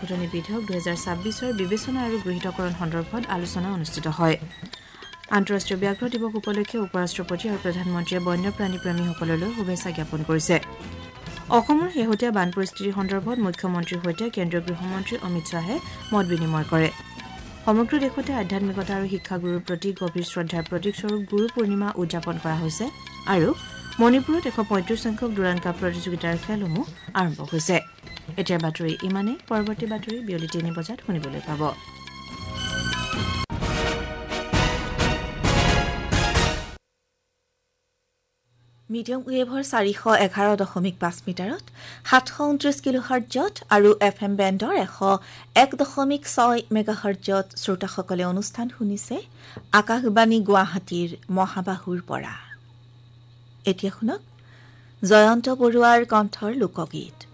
সংশোধনী বিধেয়ক 2026 বিবেচনা আৰু গৃহীতকৰণ সন্দৰ্ভত আলোচনা অনুষ্ঠিত হয় আন্তঃৰাষ্ট্ৰীয় ব্যাঘ্ৰ দিৱস উপলক্ষে উপৰাষ্ট্ৰপতি আৰু প্ৰধানমন্ত্ৰীয়ে বন্যপ্ৰাণী প্ৰেমীসকললৈ শুভেচ্ছা জ্ঞাপন কৰিছে অসমৰ শেহতীয়া বান পৰিস্থিতিৰ সন্দৰ্ভত মুখ্যমন্ত্ৰীৰ সৈতে কেন্দ্ৰীয় গৃহমন্ত্ৰী অমিত শাহে মত বিনিময় কৰে সমগ্ৰ দেশতে আধ্যাত্মিকতা আৰু শিক্ষাগুৰুৰ প্ৰতি গভীৰ শ্ৰদ্ধাৰ প্ৰতীকস্বৰূপ গুৰু পূৰ্ণিমা উদযাপন কৰা হৈছে আৰু মণিপুৰত 135 সংখ্যক দুৰাণ কাপ প্ৰতিযোগিতাৰ খেলসমূহ আৰম্ভ হৈছে এতিয়া বাতৰি ইমানে পৰৱৰ্তী বাতৰি বিয়লি 3 বজাত শুনিবলৈ পাব মিডিয়াম ৱেভৰ 411.5 মিটাৰত 729 কিলোহাৰ্টজত আৰু FM বেণ্ডৰ 101.6 মেগাহাৰ্টজত শ্ৰোতাসকলে অনুষ্ঠান শুনিছে আকাশবাণী গুৱাহাটীৰ মহাবাহুৰ পৰা এতিয়া শুনক জয়ন্ত বৰুৱাৰ কণ্ঠৰ লোকগীত